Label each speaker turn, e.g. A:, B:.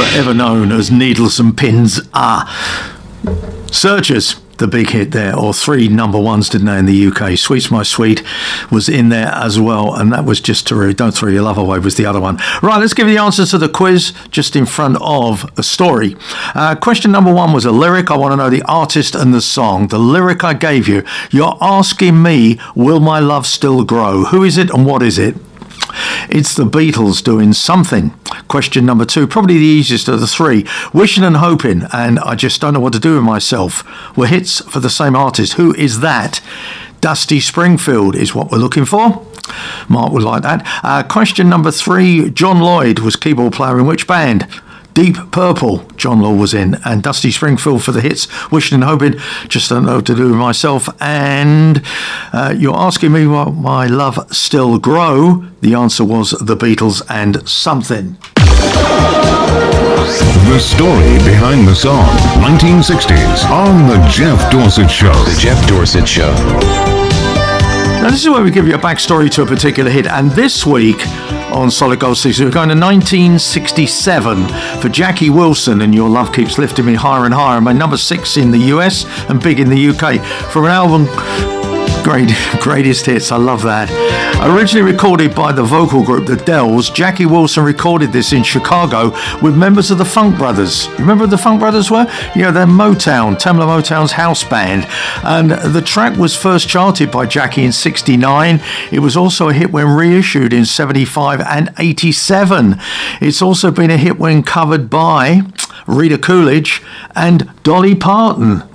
A: forever known as Needles and Pins. Searchers, the big hit there, or 3 number ones, didn't they, in the UK? Sweet's My Sweet was in there as well, and that was Just to Don't Throw Your Love Away was the other one. Right, let's give you the answers to the quiz just in front of a story. Question number 1 was a lyric. I want to know the artist and the song. The lyric I gave you, you're asking me, will my love still grow? Who is it and what is it? It's the Beatles doing Something. Question number 2, probably the easiest of the 3. Wishing and Hoping and I Just Don't Know What to Do with Myself were hits for the same artist. Who is that? Dusty Springfield is what we're looking for. Mark would like that. Question number 3, John Lloyd was keyboard player in which band? Deep Purple, John Law was in, and Dusty Springfield for the hits Wishing and Hoping, Just Don't Know What to Do with Myself, and you're asking me will my love still grow? The answer was the Beatles and Something.
B: The story behind the song, 1960s, on The Jeff Dorsett Show.
C: The Jeff Dorsett Show.
A: Now this is where we give you a backstory to a particular hit, and this week on Solid Gold 60, we're going to 1967 for Jackie Wilson and Your Love Keeps Lifting Me Higher and Higher, my number 6 in the US and big in the UK, from an album Greatest Hits. I love that. Originally recorded by the vocal group The Dells, Jackie Wilson recorded this in Chicago with members of the Funk Brothers. You remember who the Funk Brothers were? Yeah, they're Motown, Tamla Motown's house band. And the track was first charted by Jackie in 69. It was also a hit when reissued in 75 and 87. It's also been a hit when covered by Rita Coolidge and Dolly Parton.